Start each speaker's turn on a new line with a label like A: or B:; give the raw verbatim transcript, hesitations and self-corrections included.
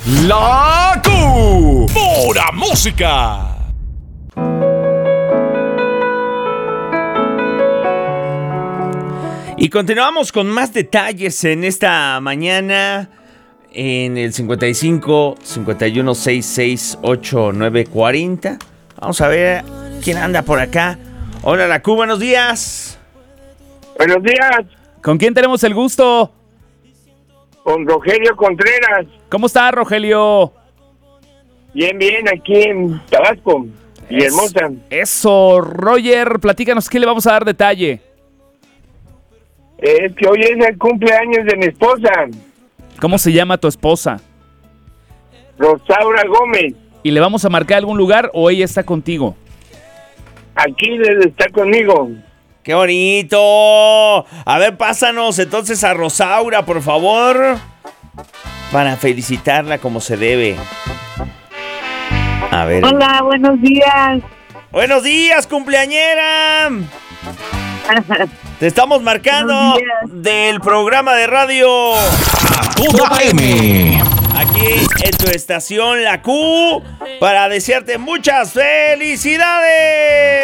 A: La Q. Pura música.
B: Y continuamos con más detalles en esta mañana en el cincuenta y cinco, cincuenta y uno, sesenta y seis, ochenta y nueve, cuarenta. Vamos a ver quién anda por acá. Hola, La Q, buenos días.
C: Buenos días.
D: ¿Con quién tenemos el gusto?
C: Con Rogelio Contreras.
D: ¿Cómo está, Rogelio?
C: Bien, bien, aquí en Tabasco, Villahermosa.
D: Eso, Roger, platícanos, ¿qué le vamos a dar detalle?
C: Es que hoy es el cumpleaños de mi esposa,
D: ¿Cómo se llama tu esposa?
C: Rosaura Gómez.
D: ¿Y le vamos a marcar algún lugar o ella está contigo?
C: Aquí está conmigo.
B: ¡Qué bonito! A ver, pásanos entonces a Rosaura, por favor, para felicitarla como se debe. A ver.
E: Hola, buenos días.
B: ¡Buenos días, cumpleañera! Te estamos marcando del programa de radio
A: A toda M.
B: aquí en tu estación La Q para desearte muchas felicidades.